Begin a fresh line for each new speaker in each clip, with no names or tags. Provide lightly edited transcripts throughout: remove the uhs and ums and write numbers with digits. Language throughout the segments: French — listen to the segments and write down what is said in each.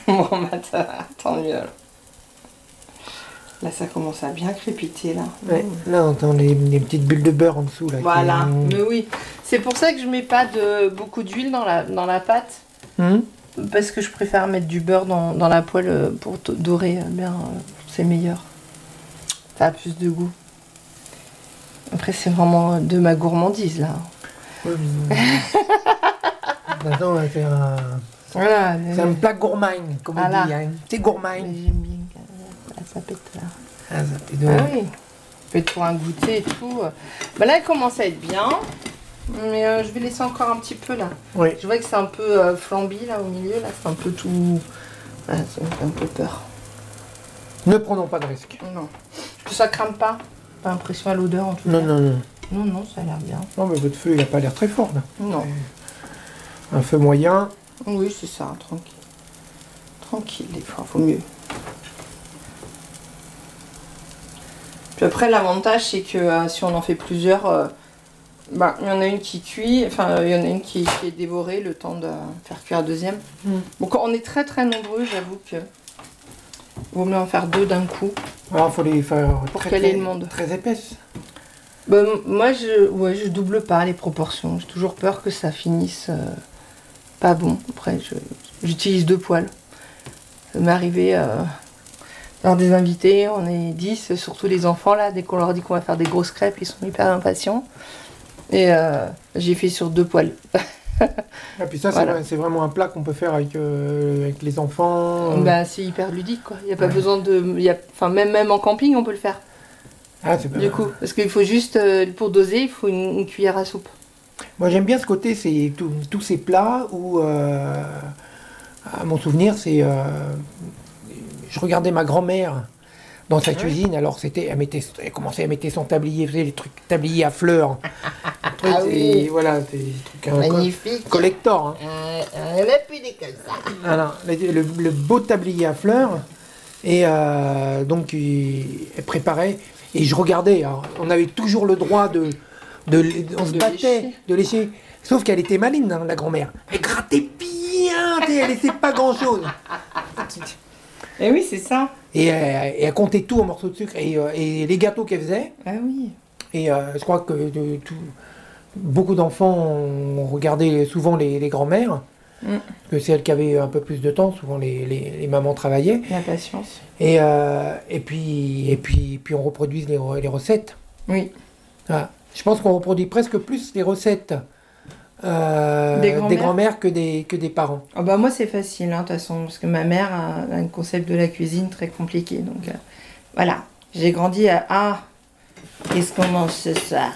Bon, bah, tant mieux. Là, ça commence à bien crépiter, là.
Ouais, là, on entend les petites bulles de beurre en dessous. Là,
Voilà, mais oui. C'est pour ça que je mets pas beaucoup d'huile dans la pâte. Parce que je préfère mettre du beurre dans la poêle pour dorer bien. C'est meilleur. Ça a plus de goût. Après, c'est vraiment de ma gourmandise, là.
Ouais, maintenant, on va faire un...
Voilà,
C'est un plat gourmand, comme on dit. Hein. C'est gourmand.
Mais j'aime bien. Ça pète là.
Ah, ça pète.
Ah oui. Peut-être pour un goûter et tout. Bah là, elle commence à être bien. Mais je vais laisser encore un petit peu là.
Oui.
Je vois que c'est un peu flambi là au milieu. Là, c'est un peu tout. Voilà, ça me fait un peu peur.
Ne prenons pas de risques.
Non. Ça crame pas. Pas l'impression à l'odeur en tout cas.
Non.
Non, ça a l'air bien.
Non, mais votre feu, il n'a pas l'air très fort là.
Non.
Un feu moyen.
Oui, c'est ça, tranquille. Tranquille, des fois, faut mieux. Puis après, l'avantage, c'est que si on en fait plusieurs, il y en a une qui cuit, enfin, il y en a une qui est dévorée le temps de faire cuire la deuxième. Bon, quand on est très très nombreux, j'avoue que vaut mieux en faire 2 d'un coup.
Alors, il faut les faire
Pour caler le monde.
très épaisses.
Bah, moi, je double pas les proportions. J'ai toujours peur que ça finisse pas bon. Après, j'utilise 2 poêles. Ça m'est arrivé lors des invités, on est 10, surtout les enfants là, dès qu'on leur dit qu'on va faire des grosses crêpes, ils sont hyper impatients. Et j'ai fait sur 2 poêles.
Et puis ça,
Voilà.
c'est vraiment un plat qu'on peut faire avec les enfants.
Bah, c'est hyper ludique quoi. Il n'y a pas besoin de. Même en camping, on peut le faire.
Ah, c'est pas
Du
mal.
coup, parce qu'il faut juste, pour doser, il faut une cuillère à soupe.
Moi, j'aime bien ce côté, c'est tous ces plats où, à mon souvenir, c'est. Je regardais ma grand-mère dans sa cuisine, alors elle commençait à mettre son tablier, faisait les trucs tabliers à fleurs.
Ah oui.
Voilà, des trucs
Magnifique.
collector. Hein.
On n'a plus des comme ça.
Alors, le beau tablier à fleurs, et donc elle préparait, et je regardais, alors, on avait toujours le droit on se battait
lécher.
de lécher, sauf qu'elle était maligne, hein, la grand-mère. Elle grattait bien, elle laissait pas grand-chose.
Et oui, c'est ça.
Et elle comptait tout en morceaux de sucre, et les gâteaux qu'elle faisait,
Ah oui.
et je crois que beaucoup d'enfants ont regardé souvent les grand-mères, parce que c'est elles qui avaient un peu plus de temps, souvent les mamans travaillaient.
La patience.
Et puis on reproduise les recettes.
Oui.
Voilà. Je pense qu'on reproduit presque plus les recettes des grands-mères que des parents.
Ah bah moi c'est facile, hein, de toute façon, parce que ma mère a un concept de la cuisine très compliqué. Donc voilà, j'ai grandi à qu'est-ce qu'on mange ce soir.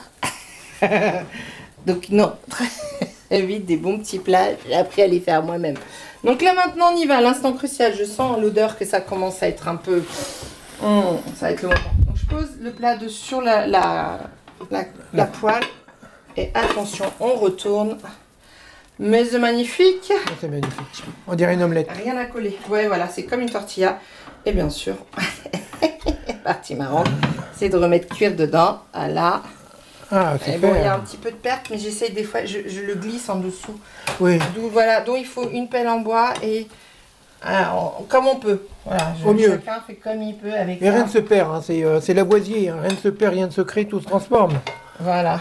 Donc non, très vite des bons petits plats, j'ai appris à les faire moi-même. Donc là maintenant on y va, à l'instant crucial, je sens l'odeur que ça commence à être un peu... ça va être le moment. Donc je pose le plat sur la poêle. Et attention, on retourne. Mais c'est magnifique.
C'est magnifique. On dirait une omelette.
Rien à coller. Ouais, voilà, c'est comme une tortilla. Et bien sûr, partie marrante, c'est de remettre cuire dedans. Voilà.
Ah,
Et
c'est
bon, il y a un petit peu de perte, mais j'essaye des fois, je le glisse en dessous.
Oui.
Donc voilà, donc il faut une pelle en bois et comme on peut. Voilà,
Au mieux.
chacun fait comme il peut avec
Mais
ça.
rien ne se perd, hein. C'est Lavoisier. Hein. Rien ne se perd, rien ne se crée, tout se transforme.
Voilà.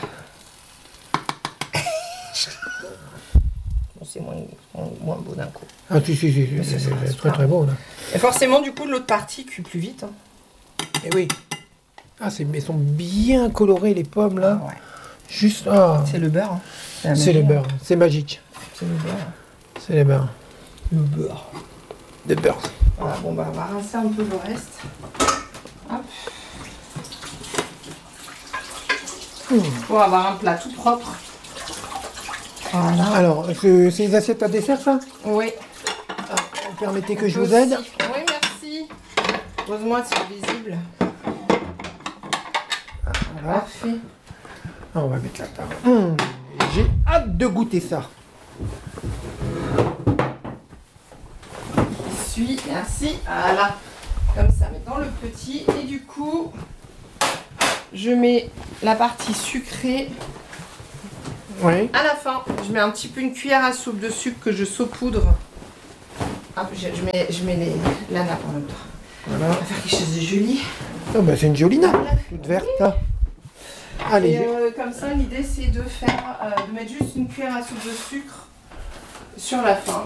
Bon, c'est moins beau d'un coup.
Ah si, c'est très très beau là.
Et forcément, du coup, l'autre partie cuit plus vite. Hein.
Et oui. Ah, elles sont bien colorées les pommes là.
Ah ouais.
Juste. Ah.
C'est le beurre. Hein.
C'est le beurre. C'est magique.
C'est le beurre.
C'est le beurre.
Le beurre.
De beurre.
Voilà, bon, bah, on va rincer un peu le reste. Hop. Pour avoir un plat tout propre. Voilà.
Alors, c'est les assiettes à dessert ça?
Oui.
Permettez que je vous aide.
Oui, merci. Heureusement, elles sont visibles.
Voilà.
Parfait.
Ah, on va mettre la table. J'ai hâte de goûter ça.
Suis, merci. Voilà. Comme ça, mais dans le petit. Et du coup, je mets la partie sucrée
Oui.
à la fin. Je mets un petit peu une cuillère à soupe de sucre que je saupoudre un je mets la nappe en même temps.
Voilà.
On va faire quelque chose de joli.
Ah bah, c'est une jolie nappe, toute verte là. Allez,
Et comme ça, l'idée c'est de faire, de mettre juste une cuillère à soupe de sucre sur la fin.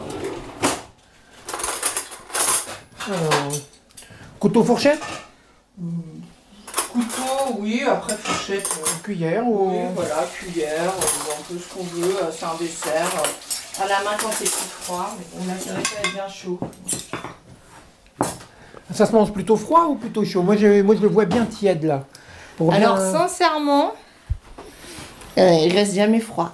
alors, couteau fourchette,
Couteau, oui, après fourchette.
cuillère
Oui,
ou...
voilà, cuillère, un peu ce qu'on veut, c'est un dessert. À la main quand c'est plus froid, mais bon là c'est vrai que ça va être bien chaud.
Ça se mange plutôt froid ou plutôt chaud? Moi je le vois bien tiède là. Pour bien-
Alors sincèrement, il reste jamais froid.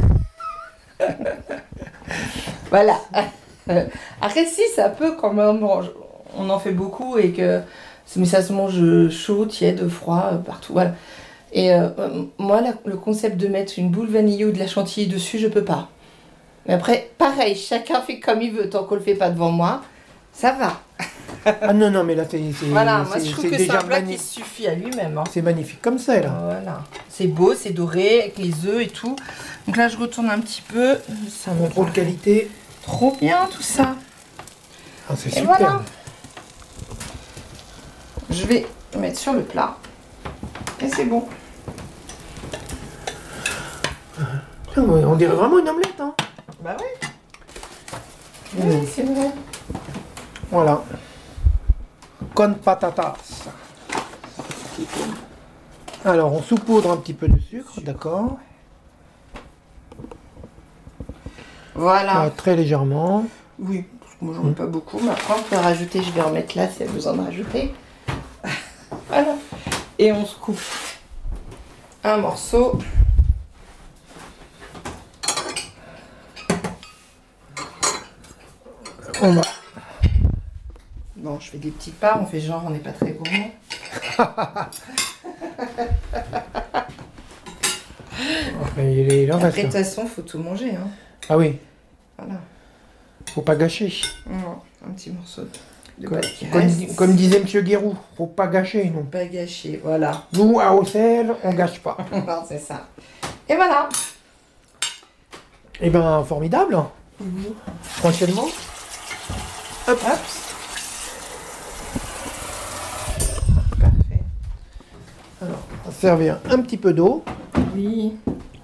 Voilà. Après si, ça peut quand même, on en fait beaucoup et que... Mais ça se mange chaud, tiède, froid, partout, voilà. Et moi, le concept de mettre une boule vanillée ou de la chantilly dessus, je peux pas. Mais après, pareil, chacun fait comme il veut, tant qu'on le fait pas devant moi, ça va.
Ah non, non, mais là c'est
Voilà, moi je trouve que c'est
déjà
un plat qui
magnifique.
suffit à lui-même. Hein.
C'est magnifique comme ça là.
Voilà. C'est beau, c'est doré, avec les œufs et tout. Donc là, je retourne un petit peu. Ça me
Trop de qualité.
trop bien tout ça.
Ah, c'est
Et
super.
voilà. Je vais mettre sur le plat. Et c'est bon.
On dirait vraiment une omelette. Hein.
Bah oui. Oui, c'est vrai.
Voilà. Con patatas. Alors on saupoudre un petit peu de sucre, d'accord.
Voilà.
Très légèrement.
Oui, parce que moi j'en mets pas beaucoup, mais après on peut rajouter, je vais remettre là s'il y a besoin de rajouter. Voilà. Et on se coupe un morceau.
On va.
Bon, je fais des petites parts, on fait genre on n'est pas très gourmand.
Il est là,
Après,
parce
de toute
que-
façon, faut tout manger. Hein.
Ah oui,
Voilà.
faut pas gâcher.
Non, un petit morceau de
Comme,
pâte qui reste.
comme disait Monsieur Guérou, faut pas gâcher non.
Pas gâcher, voilà.
Nous, à Auxerre, on gâche pas.
Non, c'est ça. Et voilà.
Eh ben, formidable. Tranquillement.
Hop. Parfait.
Alors, on va servir un petit peu d'eau.
Oui.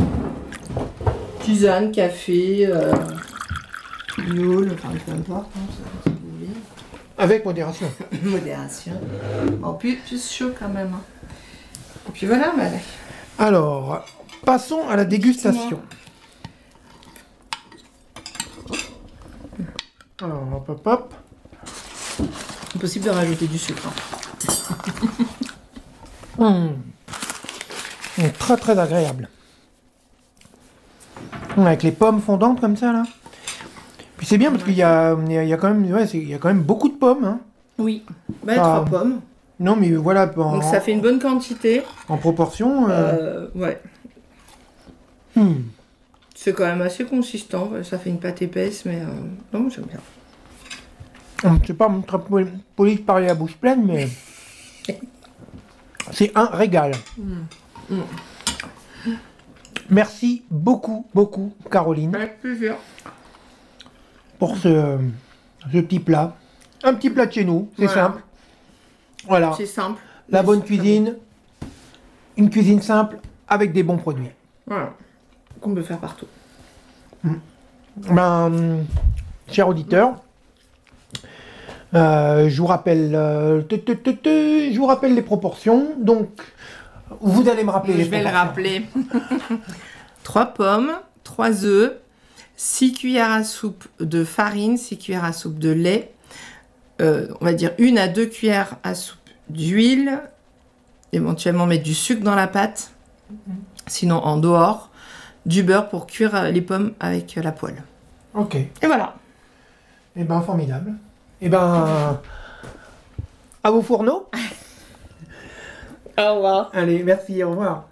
Tisane, café, youle, enfin peu importe. Hein, ça, vous voulez.
Avec modération.
Modération. En plus chaud quand même. Hein. Et puis voilà, Malek.
Alors, passons à la dégustation. Alors, hop, hop, hop.
Impossible de rajouter du sucre.
Très très agréable. Avec les pommes fondantes comme ça là. Puis c'est bien parce qu'il y a quand même, ouais, il y a quand même beaucoup de pommes. Hein.
Oui. Bah,
Ah.
3 pommes.
Non mais voilà,
Donc ça fait une bonne quantité.
en proportion.
Ouais.
hmm.
C'est quand même assez consistant. Ça fait une pâte épaisse, mais non, moi j'aime bien.
C'est pas très poli de parler à bouche pleine, mais c'est un régal. Merci beaucoup, beaucoup, Caroline,
Avec plaisir.
pour ce petit plat. Un petit plat de chez nous, c'est
Voilà.
simple. Voilà,
C'est simple.
la
mais
bonne
c'est très
cuisine, une cuisine simple avec des bons produits.
bon. Voilà. Qu'on peut faire partout.
Ben, chers auditeurs, je vous rappelle, je vous rappelle les proportions. Donc, vous allez me rappeler les
Je vais le
proportions.
rappeler. 3 pommes, 3 œufs, 6 cuillères à soupe de farine, 6 cuillères à soupe de lait, on va dire 1 à 2 cuillères à soupe d'huile, éventuellement mettre du sucre dans la pâte, sinon en dehors, du beurre pour cuire les pommes avec la poêle.
Ok.
Et voilà.
Eh ben, formidable. Eh ben, à vos fourneaux.
Au revoir.
Allez, merci, au revoir.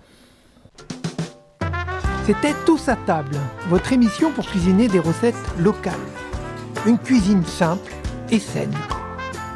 C'était Tous à table, votre émission pour cuisiner des recettes locales. Une cuisine simple et saine.